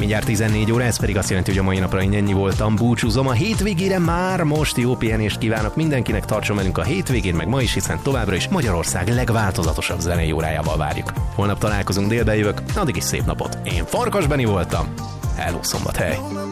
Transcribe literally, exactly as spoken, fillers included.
mindjárt tizennégy óra, ez pedig azt jelenti, hogy a mai napra én ennyi voltam, búcsúzom. A hétvégére már most jó pihenést kívánok mindenkinek, tartson velünk a hétvégén, meg ma is, hiszen továbbra is Magyarország legváltozatosabb zenei órájával várjuk. Holnap találkozunk, délbe jövök, addig is szép napot. Én Farkas Beni voltam. Hello, Szombathely!